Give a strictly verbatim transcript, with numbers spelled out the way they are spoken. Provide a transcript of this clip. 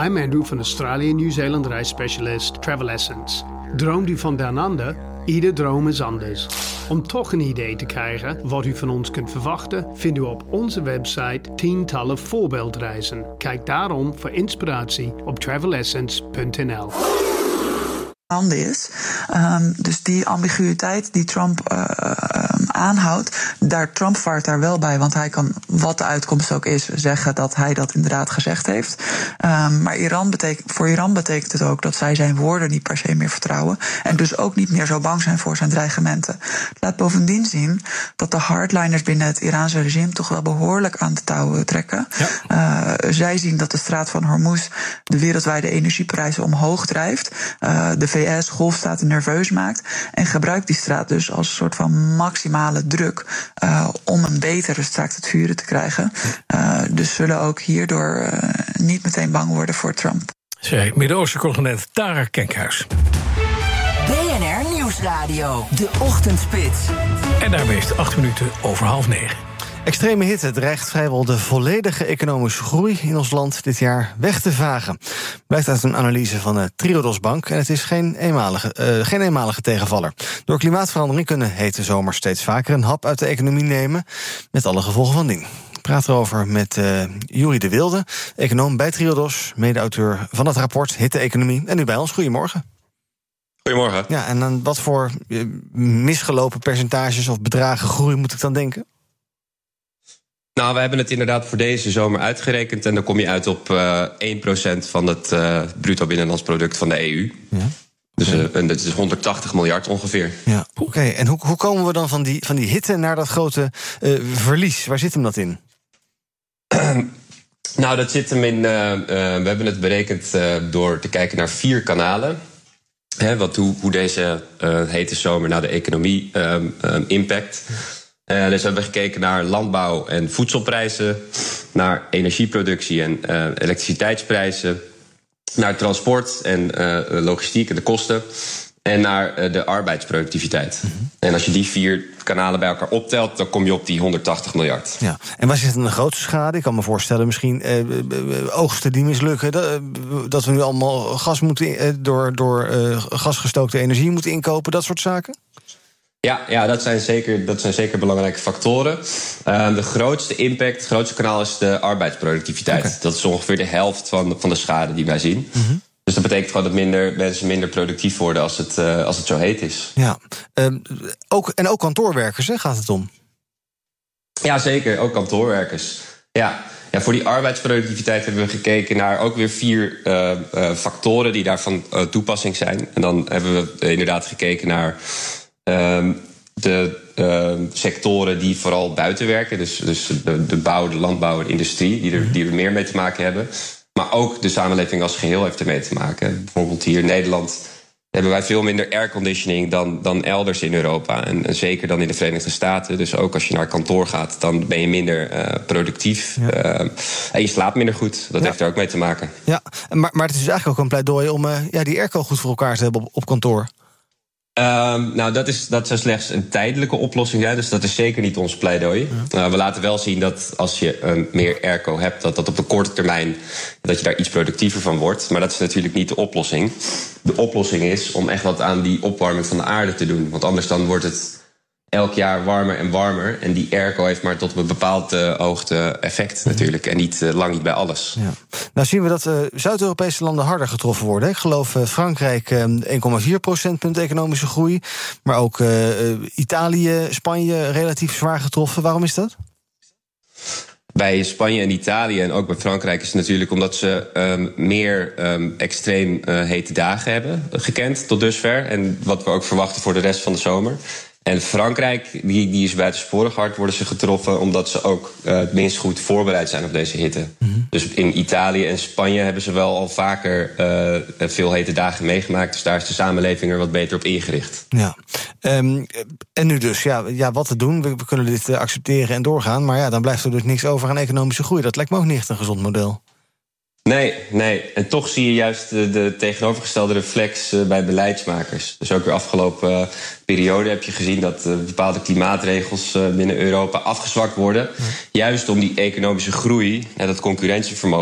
I'm Andrew van Australië en Nieuw-Zeeland reisspecialist Travel Essence. Droomt u van den ander? Ieder droom is anders. Om toch een idee te krijgen wat u van ons kunt verwachten, vindt u op onze website tientallen voorbeeldreizen. Kijk daarom voor inspiratie op travel essence punt n l. Is. Um, dus die ambiguïteit die Trump uh, um, aanhoudt, daar Trump vaart daar wel bij, want hij kan, wat de uitkomst ook is, zeggen dat hij dat inderdaad gezegd heeft. Um, maar Iran betekent, voor Iran betekent het ook dat zij zijn woorden niet per se meer vertrouwen en dus ook niet meer zo bang zijn voor zijn dreigementen. Het laat bovendien zien dat de hardliners binnen het Iraanse regime toch wel behoorlijk aan de touwen trekken. Ja. Uh, zij zien dat de straat van Hormuz de wereldwijde energieprijzen omhoog drijft. Uh, de V S golfstaten nerveus maakt en gebruikt die straat dus als een soort van maximale druk uh, om een betere staakt het vuren te krijgen. Uh, dus zullen ook hierdoor uh, niet meteen bang worden voor Trump. Zij Midden-Oosten-correspondent Tara Kenkhuis. B N R Nieuwsradio, de ochtendspits. En daarmee is het acht minuten over half negen. Extreme hitte dreigt vrijwel de volledige economische groei in ons land dit jaar weg te vagen. Blijkt uit een analyse van de Triodos Bank en het is geen eenmalige, uh, geen eenmalige tegenvaller. Door klimaatverandering kunnen hete zomers steeds vaker een hap uit de economie nemen, met alle gevolgen van dien. Ik praat erover met uh, Juri de Wilde, econoom bij Triodos, mede-auteur van het rapport Hitte-economie. En nu bij ons, goedemorgen. Goedemorgen. Ja, en aan wat voor uh, misgelopen percentages of bedragen groei moet ik dan denken? Nou, we hebben het inderdaad voor deze zomer uitgerekend en dan kom je uit op uh, één procent van het uh, bruto binnenlands product van de E U. Ja. Dus uh, dat is honderdtachtig miljard ongeveer. Ja, oké. Okay. En hoe, hoe komen we dan van die, van die hitte naar dat grote uh, verlies? Waar zit hem dat in? Nou, dat zit hem in. Uh, uh, we hebben het berekend uh, door te kijken naar vier kanalen. Hè, wat, hoe, hoe deze uh, hete zomer naar de economie uh, uh, impact. Uh, dus we hebben gekeken naar landbouw en voedselprijzen, naar energieproductie en uh, elektriciteitsprijzen, naar transport en uh, logistiek en de kosten en naar uh, de arbeidsproductiviteit. Mm-hmm. En als je die vier kanalen bij elkaar optelt, dan kom je op die honderdtachtig miljard. Ja. En waar zit dan de grootste schade? Ik kan me voorstellen, misschien uh, oogsten die mislukken, dat, uh, dat we nu allemaal gas moeten uh, door, door uh, gasgestookte energie moeten inkopen, dat soort zaken? Ja, ja dat, zijn zeker, dat zijn zeker belangrijke factoren. Uh, de grootste impact, het grootste kanaal is de arbeidsproductiviteit. Okay. Dat is ongeveer de helft van, van de schade die wij zien. Mm-hmm. Dus dat betekent gewoon dat minder, mensen minder productief worden als het, uh, als het zo heet is. Ja, uh, ook, en ook kantoorwerkers, hè, gaat het om? Ja, zeker, ook kantoorwerkers. Ja. Ja, voor die arbeidsproductiviteit hebben we gekeken naar ook weer vier uh, uh, factoren die daarvan uh, toepassing zijn. En dan hebben we uh, inderdaad gekeken naar Um, de uh, sectoren die vooral buiten werken. Dus, dus de, de bouw, de landbouw en de industrie, die er, die er meer mee te maken hebben. Maar ook de samenleving als geheel heeft ermee te maken. Bijvoorbeeld hier in Nederland hebben wij veel minder airconditioning dan, dan elders in Europa. En, en zeker dan in de Verenigde Staten. Dus ook als je naar kantoor gaat, dan ben je minder uh, productief. Ja. Uh, en je slaapt minder goed. Dat ja. heeft er ook mee te maken. Ja, maar, maar het is dus eigenlijk ook een pleidooi om uh, ja, die airco goed voor elkaar te hebben op, op kantoor. Um, nou, dat is, dat is slechts een tijdelijke oplossing. Ja, dus dat is zeker niet ons pleidooi. Ja. Uh, we laten wel zien dat als je uh, meer airco hebt, dat dat op de korte termijn dat je daar iets productiever van wordt. Maar dat is natuurlijk niet de oplossing. De oplossing is om echt wat aan die opwarming van de aarde te doen. Want anders dan wordt het elk jaar warmer en warmer. En die airco heeft maar tot een bepaald uh, hoogte effect natuurlijk. En niet uh, lang niet bij alles. Ja. Nou zien we dat uh, Zuid-Europese landen harder getroffen worden. Ik geloof uh, Frankrijk uh, één komma vier procentpunt economische groei. Maar ook uh, uh, Italië, Spanje relatief zwaar getroffen. Waarom is dat? Bij Spanje en Italië en ook bij Frankrijk is het natuurlijk omdat ze um, meer um, extreem uh, hete dagen hebben gekend tot dusver. En wat we ook verwachten voor de rest van de zomer. En Frankrijk, die, die is buitensporig hard, worden ze getroffen omdat ze ook uh, het minst goed voorbereid zijn op deze hitte. Mm-hmm. Dus in Italië en Spanje hebben ze wel al vaker uh, veel hete dagen meegemaakt. Dus daar is de samenleving er wat beter op ingericht. Ja, um, en nu dus, ja, ja wat te doen? We, we kunnen dit uh, accepteren en doorgaan. Maar ja, dan blijft er dus niks over aan economische groei. Dat lijkt me ook niet echt een gezond model. Nee, nee. En toch zie je juist de, de tegenovergestelde reflex uh, bij beleidsmakers. Dus ook weer afgelopen uh, periode heb je gezien dat uh, bepaalde klimaatregels uh, binnen Europa afgezwakt worden. Ja. Juist om die economische groei en dat concurrentievermogen